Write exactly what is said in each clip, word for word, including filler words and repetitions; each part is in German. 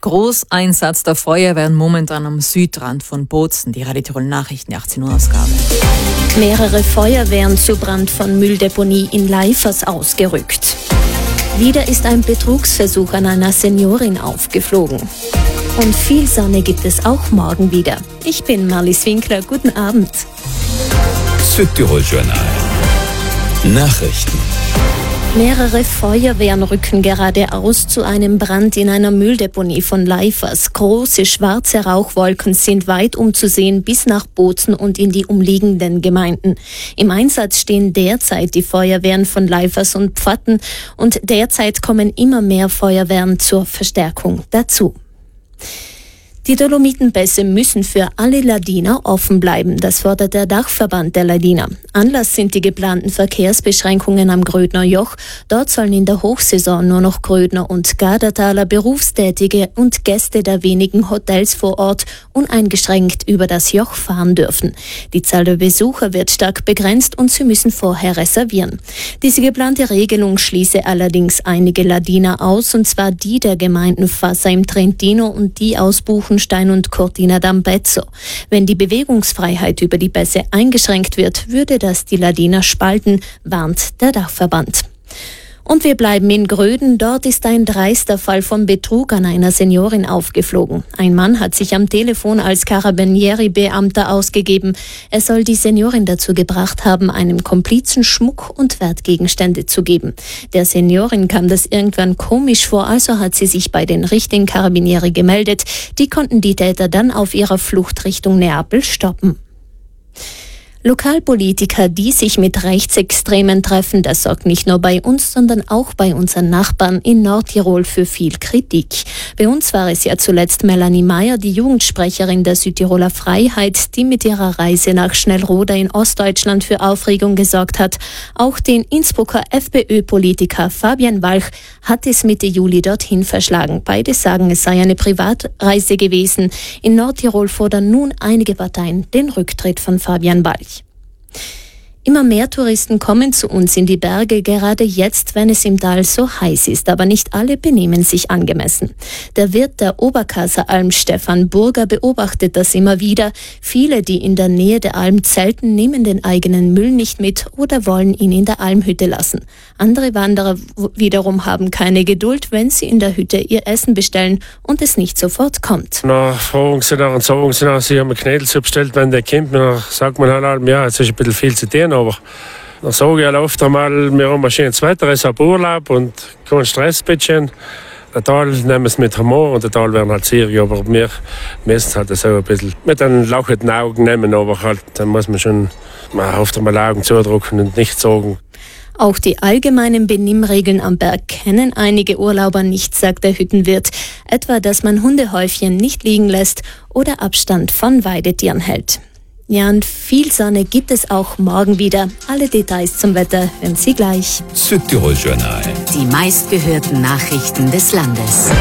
Großeinsatz der Feuerwehren momentan am Südrand von Bozen. Die Radio Tirol Nachrichten, achtzehn Uhr Ausgabe. Mehrere Feuerwehren zu Brand von Mülldeponie in Leifers ausgerückt. Wieder ist ein Betrugsversuch an einer Seniorin aufgeflogen. Und viel Sonne gibt es auch morgen wieder. Ich bin Marlies Winkler, guten Abend. Südtirol Journal. Nachrichten. Mehrere Feuerwehren rücken gerade aus zu einem Brand in einer Mülldeponie von Leifers. Große schwarze Rauchwolken sind weit umzusehen bis nach Bozen und in die umliegenden Gemeinden. Im Einsatz stehen derzeit die Feuerwehren von Leifers und Pfatten und derzeit kommen immer mehr Feuerwehren zur Verstärkung dazu. Die Dolomitenpässe müssen für alle Ladiner offen bleiben, das fordert der Dachverband der Ladiner. Anlass sind die geplanten Verkehrsbeschränkungen am Grödner Joch. Dort sollen in der Hochsaison nur noch Grödner und Gardertaler Berufstätige und Gäste der wenigen Hotels vor Ort uneingeschränkt über das Joch fahren dürfen. Die Zahl der Besucher wird stark begrenzt und sie müssen vorher reservieren. Diese geplante Regelung schließe allerdings einige Ladiner aus, und zwar die der Gemeinden Fassa im Trentino und die aus Buchenstein und Cortina d'Ampezzo. Wenn die Bewegungsfreiheit über die Pässe eingeschränkt wird, würde das die Ladiner spalten, warnt der Dachverband. Und wir bleiben in Gröden. Dort ist ein dreister Fall von Betrug an einer Seniorin aufgeflogen. Ein Mann hat sich am Telefon als Carabinieri-Beamter ausgegeben. Er soll die Seniorin dazu gebracht haben, einem Komplizen Schmuck und Wertgegenstände zu geben. Der Seniorin kam das irgendwann komisch vor, also hat sie sich bei den richtigen Carabinieri gemeldet. Die konnten die Täter dann auf ihrer Flucht Richtung Neapel stoppen. Lokalpolitiker, die sich mit Rechtsextremen treffen, das sorgt nicht nur bei uns, sondern auch bei unseren Nachbarn in Nordtirol für viel Kritik. Bei uns war es ja zuletzt Melanie Meyer, die Jugendsprecherin der Südtiroler Freiheit, die mit ihrer Reise nach Schnellroda in Ostdeutschland für Aufregung gesorgt hat. Auch den Innsbrucker FPÖ-Politiker Fabian Walch hat es Mitte Juli dorthin verschlagen. Beide sagen, es sei eine Privatreise gewesen. In Nordtirol fordern nun einige Parteien den Rücktritt von Fabian Walch. Immer mehr Touristen kommen zu uns in die Berge, gerade jetzt, wenn es im Tal so heiß ist. Aber nicht alle benehmen sich angemessen. Der Wirt der Oberkaser Alm, Stefan Burger, beobachtet das immer wieder. Viele, die in der Nähe der Alm zelten, nehmen den eigenen Müll nicht mit oder wollen ihn in der Almhütte lassen. Andere Wanderer wiederum haben keine Geduld, wenn sie in der Hütte ihr Essen bestellen und es nicht sofort kommt. Na, fragen sie nach und sagen sie nach, sie haben eine Knädelsuppe bestellt, wenn der kommt, dann sagt man halt, ja, jetzt ist ein bisschen viel zu tun. Aber dann sage ich halt oft einmal, wir haben ein schönes Wetter, es ist ein Urlaub und kein Stress, bisschen. Der Tal nehmen es mit Humor und der Tal werden halt seriös, aber wir müssen halt so ein bisschen mit einem lachenden Augen nehmen, aber halt, dann muss man schon mal oft einmal Augen zudrücken und nichts sagen. Auch die allgemeinen Benimmregeln am Berg kennen einige Urlauber nicht, sagt der Hüttenwirt. Etwa, dass man Hundehäufchen nicht liegen lässt oder Abstand von Weidetieren hält. Ja, und viel Sonne gibt es auch morgen wieder. Alle Details zum Wetter hören Sie gleich. Südtirol Journal. Die meistgehörten Nachrichten des Landes.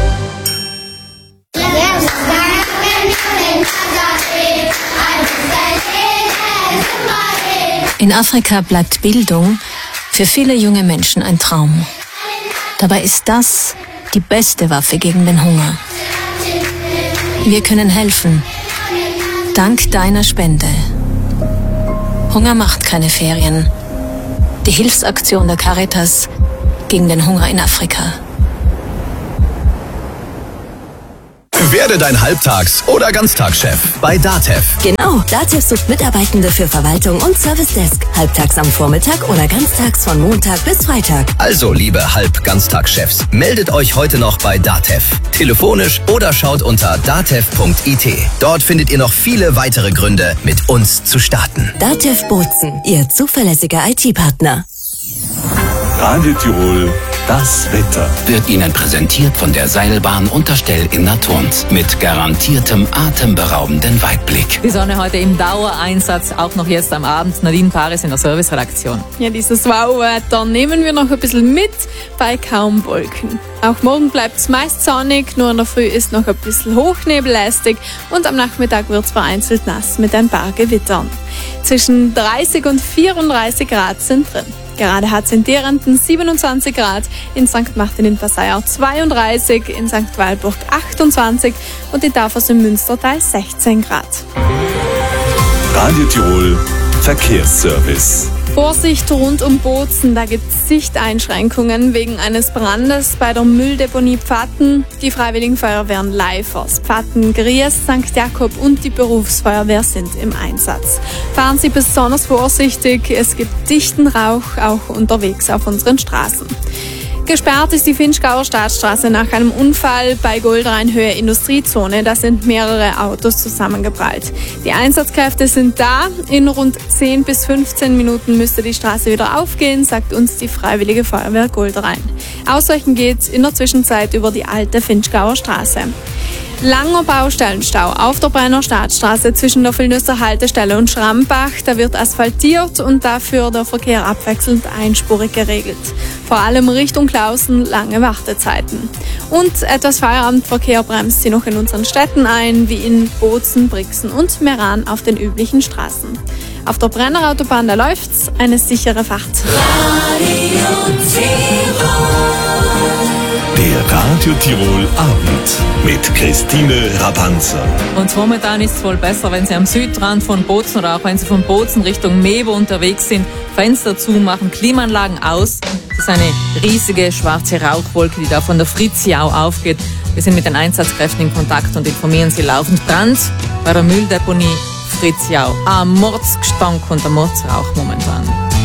In Afrika bleibt Bildung für viele junge Menschen ein Traum. Dabei ist das die beste Waffe gegen den Hunger. Wir können helfen. Dank deiner Spende. Hunger macht keine Ferien. Die Hilfsaktion der Caritas gegen den Hunger in Afrika. Werde dein Halbtags- oder Ganztagschef bei DATEV. Genau, DATEV sucht Mitarbeitende für Verwaltung und Service Desk. Halbtags am Vormittag oder ganztags von Montag bis Freitag. Also, liebe Halb-Ganztagschefs, meldet euch heute noch bei DATEV. Telefonisch oder schaut unter datev punkt it. Dort findet ihr noch viele weitere Gründe, mit uns zu starten. DATEV Bozen, Ihr zuverlässiger I T-Partner. Radio Tirol, das Wetter. Wird Ihnen präsentiert von der Seilbahn Unterstell in Naturns mit garantiertem atemberaubenden Weitblick. Die Sonne heute im Dauereinsatz, auch noch jetzt am Abend. Nadine Paris in der Serviceredaktion. Ja, dieses Wow-Wetter nehmen wir noch ein bisschen mit bei kaum Wolken. Auch morgen bleibt es meist sonnig, nur in der Früh ist noch ein bisschen hochnebelästig und am Nachmittag wird es vereinzelt nass mit ein paar Gewittern. Zwischen dreißig und vierunddreißig Grad sind drin. Gerade hat es in Derenten siebenundzwanzig Grad, in Sankt Martin in Passau zweiunddreißig, in Sankt Walburg achtundzwanzig und in Tafers im Münstertal sechzehn Grad. Radio Tirol Verkehrsservice. Vorsicht rund um Bozen, da gibt es Sichteinschränkungen wegen eines Brandes bei der Mülldeponie Pfatten. Die Freiwilligen Feuerwehren Leifers, Pfatten, Gries, Sankt Jakob und die Berufsfeuerwehr sind im Einsatz. Fahren Sie besonders vorsichtig, es gibt dichten Rauch auch unterwegs auf unseren Straßen. Gesperrt ist die Vinschgauer Staatsstraße nach einem Unfall bei Goldrhein-Höhe Industriezone. Da sind mehrere Autos zusammengeprallt. Die Einsatzkräfte sind da. In rund zehn bis fünfzehn Minuten müsste die Straße wieder aufgehen, sagt uns die Freiwillige Feuerwehr Goldrhein. Ausweichen geht in der Zwischenzeit über die alte Vinschgauer Straße. Langer Baustellenstau auf der Brenner Staatsstraße zwischen der Villnüsser Haltestelle und Schrambach. Da wird asphaltiert und dafür der Verkehr abwechselnd einspurig geregelt. Vor allem Richtung Klausen lange Wartezeiten. Und etwas Feierabendverkehr bremst sie noch in unseren Städten ein, wie in Bozen, Brixen und Meran auf den üblichen Straßen. Auf der Brenner Autobahn, da läuft's, eine sichere Fahrt. Radio Tirol. Der Radio Tirol Abend mit Christine Rabanzer. Und momentan ist es wohl besser, wenn Sie am Südrand von Bozen oder auch wenn Sie von Bozen Richtung Meber unterwegs sind, Fenster zumachen, Klimaanlagen aus. Das ist eine riesige schwarze Rauchwolke, die da von der Fritziau aufgeht. Wir sind mit den Einsatzkräften in Kontakt und informieren Sie laufend. Brand bei der Mülldeponie Fritziau. Ein Mordsgestank und ein Mordsrauch momentan.